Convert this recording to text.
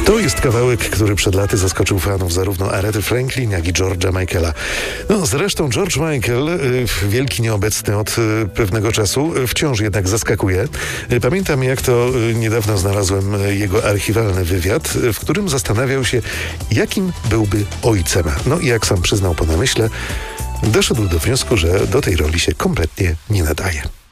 To jest kawałek, który przed laty zaskoczył fanów zarówno Arety Franklin, jak i George'a Michaela. No, zresztą George Michael, wielki nieobecny od pewnego czasu, wciąż jednak zaskakuje. Pamiętam, jak to niedawno znalazłem jego archiwalny wywiad, w którym zastanawiał się, jakim byłby ojcem. No i jak sam przyznał po namyśle, doszedł do wniosku, że do tej roli się kompletnie nie nadaje.